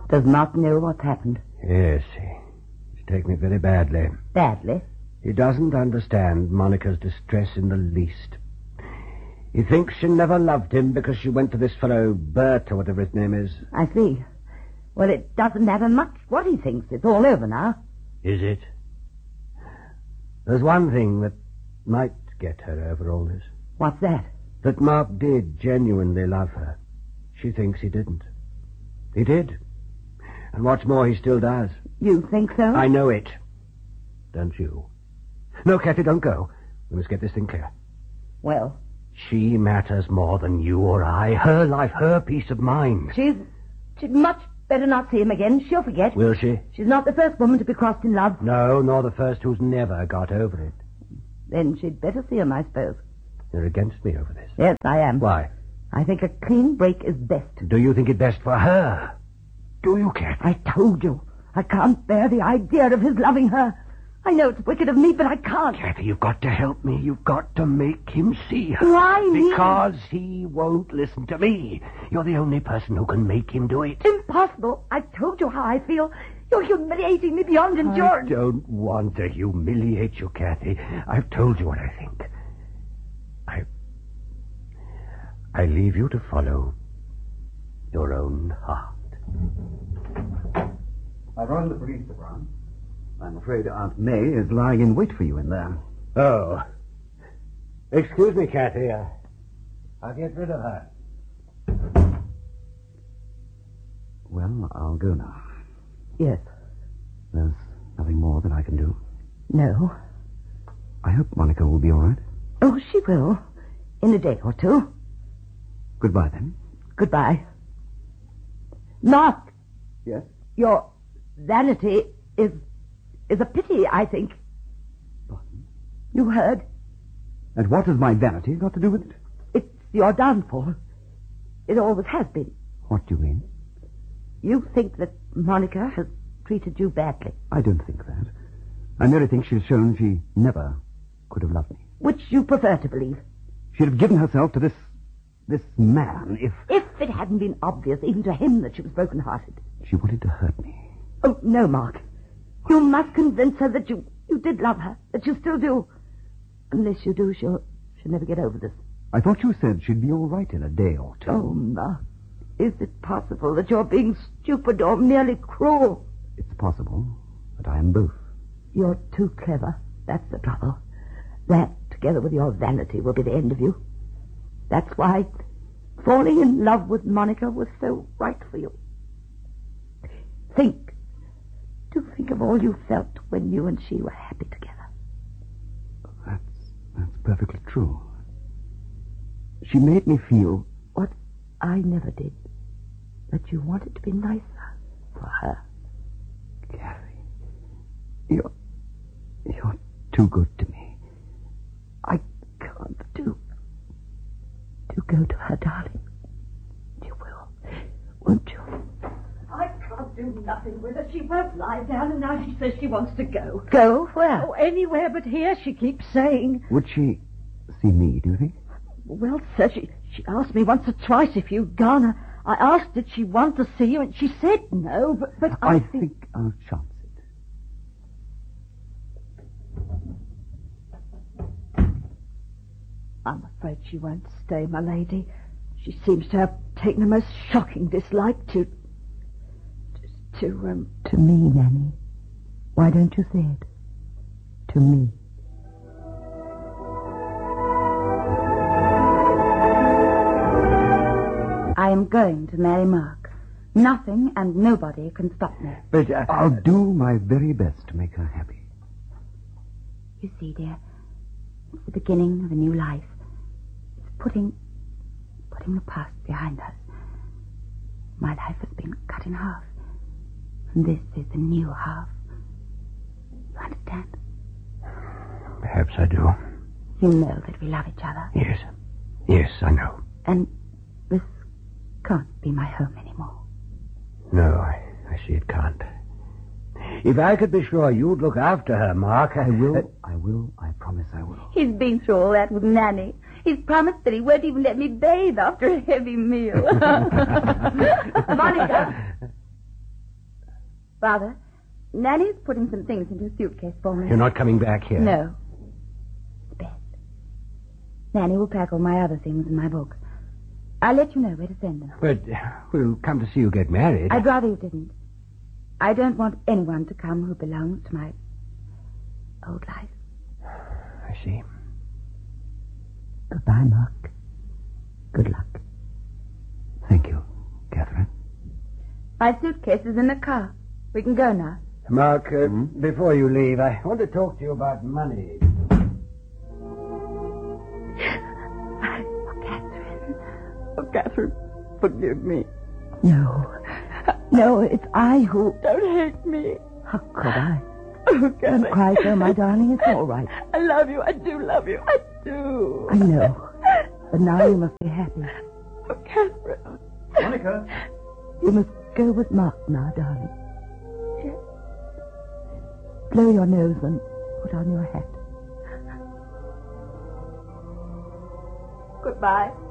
Does not know what's happened. Yes, he's taken it very badly. Badly? He doesn't understand Monica's distress in the least. He thinks she never loved him because she went to this fellow Bert, or whatever his name is. I see. Well, it doesn't matter much what he thinks. It's all over now. Is it? There's one thing that might get her over all this. What's that? That Mark did genuinely love her. She thinks he didn't. He did. And what's more, he still does. You think so? I know it. Don't you? No, Kathy, don't go. We must get this thing clear. Well? She matters more than you or I. Her life, her peace of mind. She'd much better not see him again. She'll forget. Will she? She's not the first woman to be crossed in love. No, nor the first who's never got over it. Then she'd better see him, I suppose. You're against me over this. Yes, I am. Why? I think a clean break is best. Do you think it best for her? Do you, Kathy? I told you. I can't bear the idea of his loving her. I know it's wicked of me, but I can't. Kathy, you've got to help me. You've got to make him see her. Why me? Because he won't listen to me. You're the only person who can make him do it. Impossible. I told you how I feel. You're humiliating me beyond endurance. I don't want to humiliate you, Kathy. I've told you what I think. I leave you to follow your own heart. I've rung the police, Sir Brown. I'm afraid Aunt May is lying in wait for you in there. Oh. Excuse me, Kathy. I'll get rid of her. Well, I'll go now. Yes. There's nothing more that I can do. No. I hope Monica will be all right. Oh, she will. In a day or two. Goodbye, then. Goodbye. Mark. Yes? Your vanity is a pity, I think. Pardon? You heard? And what has my vanity got to do with it? It's your downfall. It always has been. What do you mean? You think that Monica has treated you badly. I don't think that. I merely think she's shown she never could have loved me. Which you prefer to believe. She'd have given herself to this man if... If it hadn't been obvious even to him that she was broken-hearted. She wanted to hurt me. Oh, no, Mark. You must convince her that you did love her, that you still do. Unless you do, she'll never get over this. I thought you said she'd be all right in a day or two. Oh, Mark, is it possible that you're being stupid or merely cruel? It's possible, but I am both. You're too clever. That's the trouble. That, together with your vanity, will be the end of you. That's why falling in love with Monica was so right for you. Think of all you felt when you and she were happy together. That's perfectly true. She made me feel... What I never did. That you wanted to be nicer for her. Kathy, you're too good to me. I can't do go to her, darling. You will, won't you? I can't do nothing with her. She won't lie down, and now she says she wants to go. Go? Where? Oh, anywhere but here, she keeps saying. Would she see me, do you think? Well, sir, she asked me once or twice if you'd gone. I asked did she want to see you, and she said no, but I think I'll chance it. I'm afraid she won't stay, my lady. She seems to have taken a most shocking dislike to me, Nanny. Why don't you say it? To me. I am going to marry Mark. Nothing and nobody can stop me. But I'll do my very best to make her happy. You see, dear, it's the beginning of a new life. It's putting the past behind us. My life has been cut in half. And this is the new half. You understand? Perhaps I do. You know that we love each other. Yes. Yes, I know. And this can't be my home anymore. No, I see it can't. If I could be sure you'd look after her, Mark... I will, I promise I will. He's been through all that with Nanny. He's promised that he won't even let me bathe after a heavy meal. Monica! Father, Nanny's putting some things into a suitcase for me. You're not coming back here? No. It's best. Nanny will pack all my other things in my book. I'll let you know where to send them. But we'll come to see you get married. I'd rather you didn't. I don't want anyone to come who belongs to my old life. I see. Goodbye, Mark. Good luck. Thank you, Catherine. My suitcase is in the car. We can go now. Mark, before you leave, I want to talk to you about money. Oh, Catherine, forgive me. No. No, it's I who... Don't hate me. How could I? Oh, Catherine. Don't cry so, my darling. It's all right. I love you. I do love you. I do. I know. But now you must be happy. Oh, Catherine. Monica. You must go with Mark now, darling. Blow your nose and put on your hat. Goodbye.